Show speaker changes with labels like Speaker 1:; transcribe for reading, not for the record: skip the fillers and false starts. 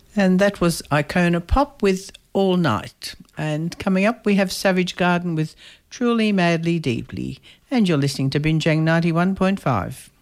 Speaker 1: And that was Icona Pop with All Night. And coming up, we have Savage Garden with Truly, Madly, Deeply. And you're listening to Binjang 91.5.